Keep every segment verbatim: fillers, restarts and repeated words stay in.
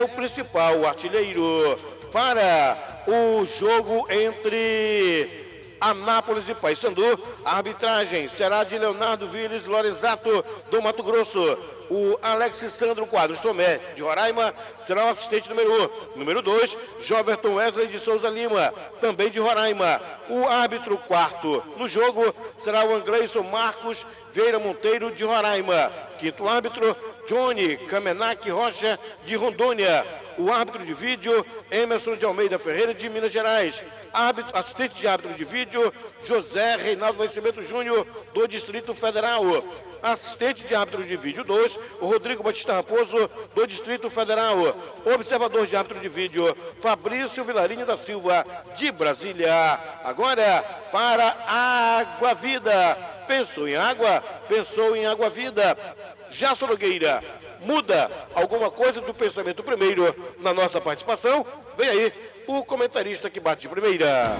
o principal, o artilheiro, para o jogo entre Anápolis e Paysandu. A arbitragem será de Leonardo Viles Lorenzato, do Mato Grosso. O Alex Sandro Quadros Tomé, de Roraima, será o assistente número um. Número dois, Joverton Wesley de Souza Lima, também de Roraima. O árbitro quarto no jogo será o Angleison Marcos Vieira Monteiro, de Roraima. Quinto árbitro, Johnny Kamenak Rocha, de Rondônia. O árbitro de vídeo, Emerson de Almeida Ferreira, de Minas Gerais. Árbitro, assistente de árbitro de vídeo, José Reinaldo Nascimento Júnior, do Distrito Federal. Assistente de árbitro de vídeo dois, o Rodrigo Batista Raposo, do Distrito Federal. Observador de árbitro de vídeo, Fabrício Vilarinho da Silva, de Brasília. Agora, para Água Vida. Pensou em água? Pensou em Água Vida. Jason Nogueira, muda alguma coisa do pensamento primeiro na nossa participação? Vem aí o comentarista que bate de primeira.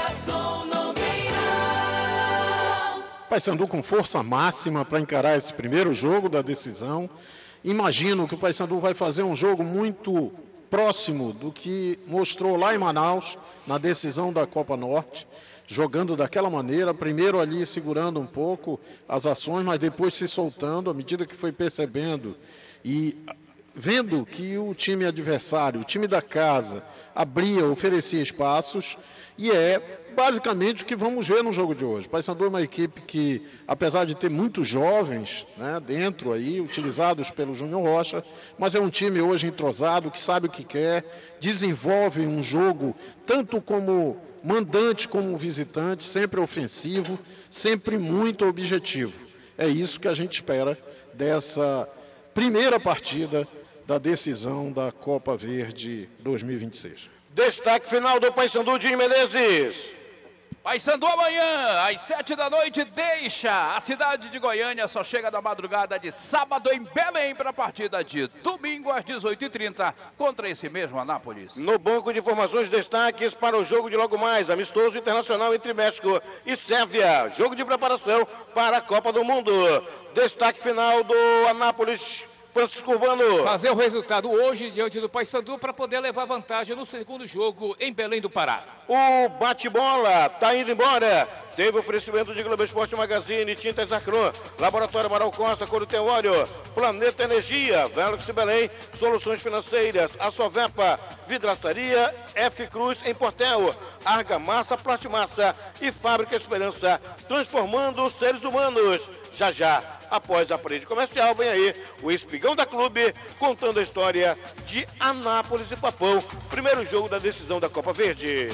Paysandu com força máxima para encarar esse primeiro jogo da decisão. Imagino que o Paysandu vai fazer um jogo muito próximo do que mostrou lá em Manaus, na decisão da Copa Norte, jogando daquela maneira, primeiro ali segurando um pouco as ações, mas depois se soltando à medida que foi percebendo e vendo que o time adversário, o time da casa, abria, oferecia espaços, e é basicamente o que vamos ver no jogo de hoje. O Paysandu é uma equipe que, apesar de ter muitos jovens, né, dentro aí, utilizados pelo Júnior Rocha, mas é um time hoje entrosado, que sabe o que quer, desenvolve um jogo tanto como mandante como visitante, sempre ofensivo, sempre muito objetivo. É isso que a gente espera dessa primeira partida da decisão da Copa Verde dois mil e vinte e seis. Destaque final do Paysandu, de Menezes. Paysandu amanhã, às sete da noite, deixa a cidade de Goiânia, só chega na madrugada de sábado em Belém para a partida de domingo às dezoito e trinta contra esse mesmo Anápolis. No banco de informações, destaques para o jogo de logo mais, amistoso internacional entre México e Sérvia, jogo de preparação para a Copa do Mundo. Destaque final do Anápolis, Francisco Urbano. Fazer o resultado hoje diante do Paysandu para poder levar vantagem no segundo jogo em Belém do Pará. O bate-bola tá indo embora. Teve oferecimento de Globo Esporte Magazine, Tintas Acron, Laboratório Amaral Costa, Coro Teório, Planeta Energia, Velox Belém, Soluções Financeiras, a Sovepa, Vidraçaria, F Cruz em Portel, Argamassa, Plastimassa e Fábrica Esperança, transformando seres humanos. Já já, após a parede comercial, vem aí o Espigão da Clube, contando a história de Anápolis e Papão, primeiro jogo da decisão da Copa Verde.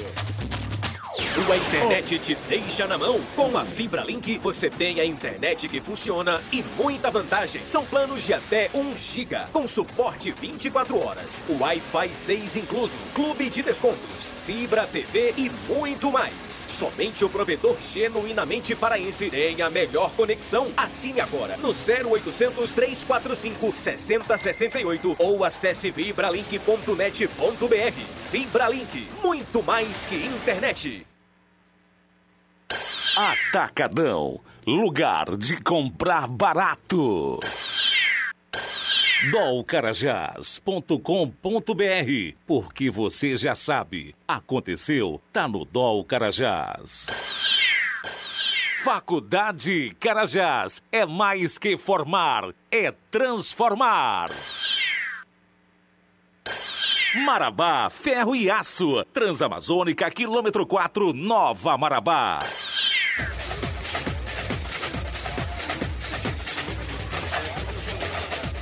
Sua internet te deixa na mão. Com a FibraLink, você tem a internet que funciona e muita vantagem. São planos de até um giga, com suporte vinte e quatro horas. Wi-Fi seis incluso, clube de descontos, fibra, T V e muito mais. Somente o provedor genuinamente paraense tem a melhor conexão. Assine agora no zero oitocentos, trezentos e quarenta e cinco, sessenta sessenta e oito ou acesse fibralink ponto net ponto br. FibraLink, muito mais que internet. Atacadão, lugar de comprar barato. dol carajás ponto com ponto br, porque você já sabe, aconteceu, tá no Dol Carajás. Faculdade Carajás, é mais que formar, é transformar. Marabá, ferro e aço, Transamazônica, quilômetro quatro, Nova Marabá.